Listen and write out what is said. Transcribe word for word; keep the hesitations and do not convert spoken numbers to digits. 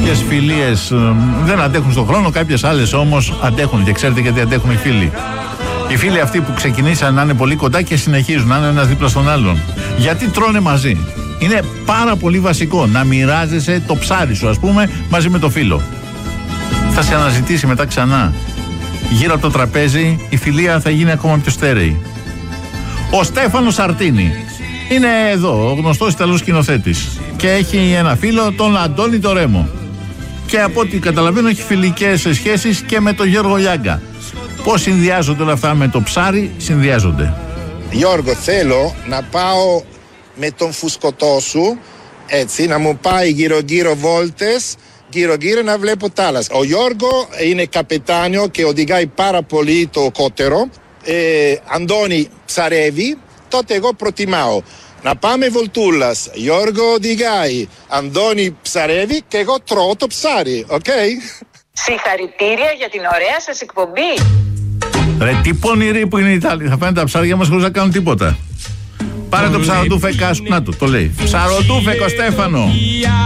κάποιες φιλίες δεν αντέχουν στον χρόνο, κάποιες άλλες όμως αντέχουν. Και ξέρετε γιατί αντέχουν οι φίλοι? Οι φίλοι αυτοί που ξεκινήσαν να είναι πολύ κοντά και συνεχίζουν να είναι ένας δίπλα στον άλλον. Γιατί τρώνε μαζί. Είναι πάρα πολύ βασικό να μοιράζεσαι το ψάρι σου, ας πούμε, μαζί με το φίλο. Θα σε αναζητήσει μετά ξανά. Γύρω από το τραπέζι η φιλία θα γίνει ακόμα πιο στέρεη. Ο Στέφανος Σαρτίνη είναι εδώ, ο γνωστός Ιταλός σκηνοθέτης. Και έχει ένα φίλο, τον Αντώνη το Ρέμο. Και από ό,τι καταλαβαίνω έχει φιλικές σχέσεις και με τον Γιώργο Λιάγκα. Πώς συνδυάζονται όλα αυτά με το ψάρι? Συνδυάζονται. Γιώργο, θέλω να πάω με τον φουσκωτό σου, έτσι, να μου πάει γύρω-γύρω βόλτες, γύρω-γύρω να βλέπω θάλασσα. Ο Γιώργο είναι καπετάνιο και οδηγάει πάρα πολύ το κότερο. Ε, Αντώνη ψαρεύει, τότε εγώ προτιμάω να πάμε βολτούλας. Γιώργο οδηγάει, Αντώνη ψαρεύει και εγώ τρώω το ψάρι, οκ? Okay? Συγχαρητήρια για την ωραία σας εκπομπή. Ρε, τι πονηροί που είναι οι Ιταλοί. Θα πάνε τα ψάρια μας χωρίς να κάνουν τίποτα. Πάρε το ψαροτούφεκά σου. Να το, το λέει. Ψαροτούφεκο, Στέφανο.